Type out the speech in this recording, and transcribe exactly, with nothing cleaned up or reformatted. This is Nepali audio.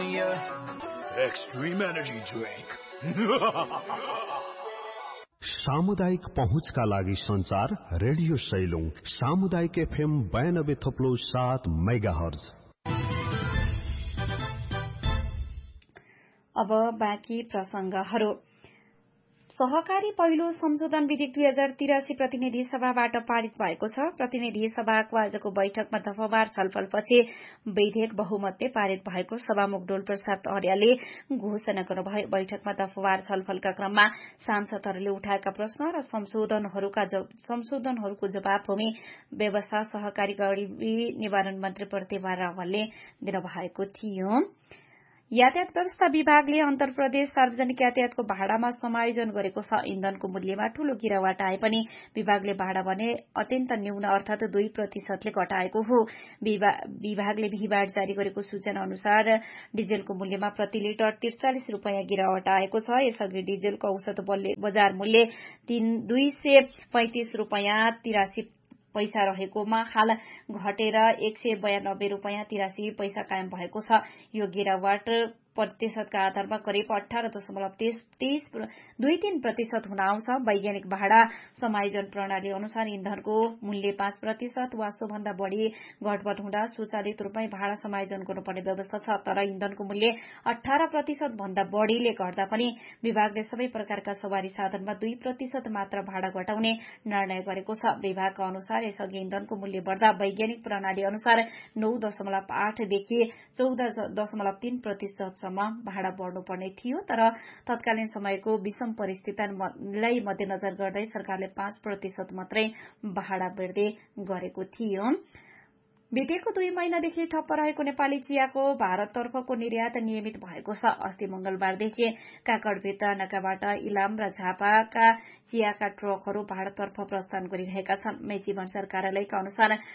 Insomnia, Extreme Energy Drink. सामुदायिक पहुँचका लागि संचार रेडियो सैलुङ सामुदायिक एफएम बयानब्बे थोप्लो सात मेगाहर्ज। अब बाँकी प्रसंगहरू। सहकारी पहिलो संशोधन विधेयक दुई हजार तिरासी प्रतिनिधि सभाबाट पारित भएको छ। प्रतिनिधि सभाको आजको बैठकमा दफावार छलफलपछि विधेयक बहुमतले पारित भएको सभामुख डोल प्रसाद अर्यालले घोषणा गर्नुभयो। बैठकमा दफावार छलफलका क्रममा सांसदहरूले उठाएका प्रश्न र संशोधनहरूका संशोधनहरूको जवाब भूमि व्यवस्था सहकारी गरीबी निवारण मन्त्री प्रतिभा रावलले दिनुभएको थियो। यातायात व्यवस्था विभागले अन्तर प्रदेश सार्वजनिक यातायातको भाडामा समायोजन गरेको छ। इन्धनको मूल्यमा ठूलो गिरावट आए पनि विभागले भाडा भने अत्यन्त न्यून अर्थात दुई प्रतिशतले घटाएको हो। विभागले बिहिबार जारी गरेको सूचना अनुसार डिजेलको मूल्यमा प्रति लिटर त्रिचालिस रूपियाँ गिरावट आएको छ। यसअघि डिजेलको औसत बजार मूल्य दुई सय पैंतिस रूपियाँ तिरासी पैसा रहेकोमा हाल घटेर एक सय बयानब्बे रूपियाँ तिरासी पैसा कायम भएको छ। यो गिरावट प्रतिशतका आधारमा करिब अठारह दशमलव तेइस दुई तीन प्रतिशत हुन आउँछ। वैज्ञानिक भाडा समायोजन प्रणाली अनुसार इन्धनको मूल्य पाँच प्रतिशत वा सोभन्दा बढ़ी घटबढ़ हुँदा स्वचालित रूपमै भाडा समायोजन गर्नुपर्ने व्यवस्था छ। तर इन्धनको मूल्य अठारह प्रतिशत भन्दा बढ़ीले घट्दा पनि विभागले सबै प्रकारका सवारी साधनमा दुई प्रतिशत मात्र भाडा घटाउने निर्णय गरेको छ। विभागका अनुसार यसअघि इन्धनको मूल्य बढ़दा वैज्ञानिक प्रणाली अनुसार नौ दशमलव आठदेखि चौध दशमलव तीन प्रतिशत भाडा बढ़नुपर्ने थियो। तर तत्कालीन समयको विषम परिस्थितिलाई मध्यनजर गर्दै सरकारले पाँच प्रतिशत मात्रै भाडा वृद्धि गरेको थियो। बितेको दुई महिनादेखि ठप्प रहेको नेपाली चियाको भारततर्फको निर्यात नियमित भएको छ। अस्ति मंगलबारदेखि काकड़भित्र नाकाबाट इलाम र झापाका चियाका ट्रकहरू भारततर्फ प्रस्थान गरिरहेका छन्। मेची भन्सार कार्यालयका अनुसार